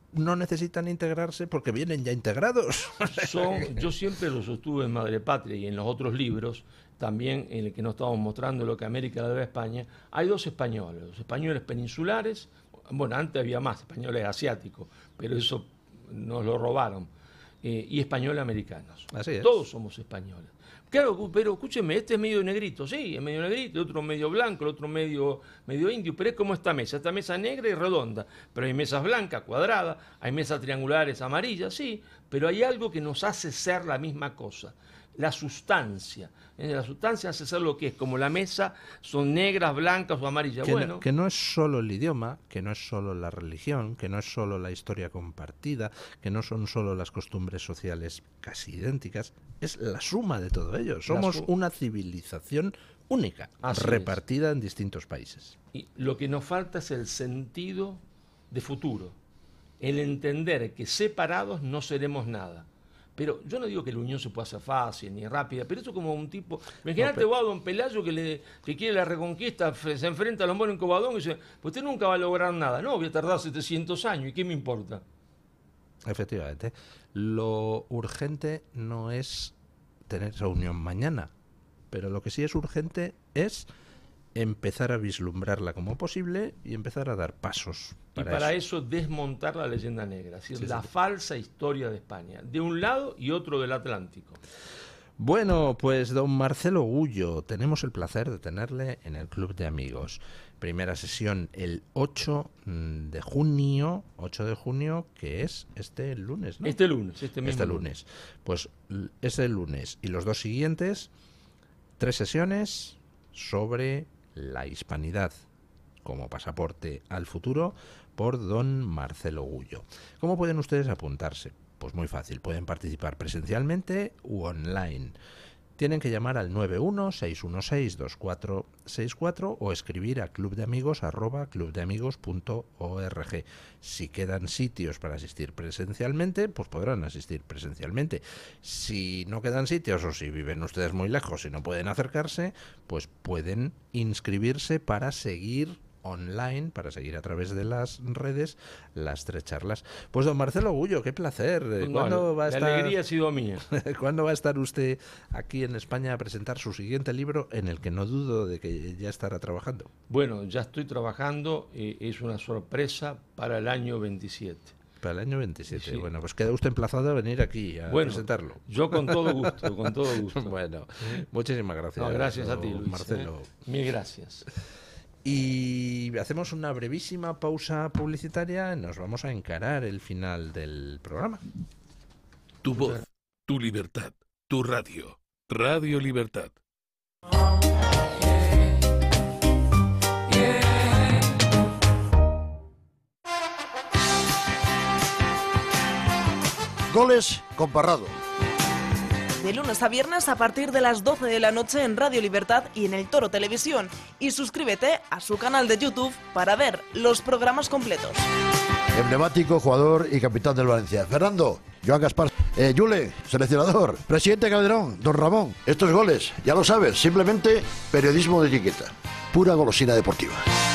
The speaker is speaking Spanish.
no necesitan integrarse porque vienen ya integrados. Yo siempre lo sostuve en Madre Patria y en los otros libros, también en el que nos estamos mostrando lo que América le debe a España. Hay dos españoles, los españoles peninsulares, bueno, antes había más españoles asiáticos, pero eso nos lo robaron, y españoles americanos. Así es. Todos somos españoles. Claro, pero escúcheme, este es medio negrito, sí, es medio negrito, el otro medio blanco, el otro medio indio, pero es como esta mesa negra y redonda, pero hay mesas blancas, cuadradas, hay mesas triangulares, amarillas, sí, pero hay algo que nos hace ser la misma cosa, la sustancia. La sustancia hace ser lo que es, como la mesa, son negras, blancas o amarillas. Que no es solo el idioma, que no es solo la religión, que no es solo la historia compartida, que no son solo las costumbres sociales casi idénticas, es la suma de todo ello. Somos una civilización única, repartida en distintos países. Y lo que nos falta es el sentido de futuro, el entender que separados no seremos nada. Pero yo no digo que la unión se pueda hacer fácil ni rápida, pero eso como un tipo... Imagínate vos a don Pelayo que quiere la reconquista, se enfrenta a los monos en Covadonga y dice, pues usted nunca va a lograr nada. No, voy a tardar 700 años, ¿y qué me importa? Efectivamente. Lo urgente no es tener reunión mañana, pero lo que sí es urgente es empezar a vislumbrarla como posible y empezar a dar pasos. Para eso desmontar la leyenda negra, es decir, la falsa historia de España, de un lado y otro del Atlántico. Bueno, pues don Marcelo Gullo, tenemos el placer de tenerle en el Club de Amigos. Primera sesión el 8 de junio, que es este lunes, ¿no? Este mismo lunes. Pues este lunes y los dos siguientes, 3 sesiones sobre la hispanidad como pasaporte al futuro por don Marcelo Gullo. ¿Cómo pueden ustedes apuntarse? Pues muy fácil, pueden participar presencialmente u online. Tienen que llamar al 91-616-2464 o escribir a clubdeamigos@clubdeamigos.org. Si quedan sitios para asistir presencialmente, pues podrán asistir presencialmente. Si no quedan sitios o si viven ustedes muy lejos y no pueden acercarse, pues pueden inscribirse para seguir online, para seguir a través de las redes las 3 charlas. Pues don Marcelo Gullo, qué placer. ¿Cuándo va a estar? La alegría ha sido mía. ¿Cuándo va a estar usted aquí en España a presentar su siguiente libro, en el que no dudo de que ya estará trabajando? Bueno, ya estoy trabajando, es una sorpresa para el año 27. Para el año 27. Sí. Bueno, pues queda usted emplazado a venir aquí a presentarlo. Yo con todo gusto, con todo gusto. Bueno, muchísimas gracias. No, gracias a ti, Luis, Marcelo. Mil gracias. Y hacemos una brevísima pausa publicitaria. Nos vamos a encarar el final del programa. Tu voz, tu libertad, tu radio. Radio Libertad. Goles con Parrado. De lunes a viernes a partir de las 12 de la noche en Radio Libertad y en El Toro Televisión. Y suscríbete a su canal de YouTube para ver los programas completos. Emblemático jugador y capitán del Valencia. Fernando, Joan Gaspar, Yule, seleccionador, presidente Calderón, don Ramón. Estos goles, ya lo sabes, simplemente periodismo de etiqueta. Pura golosina deportiva.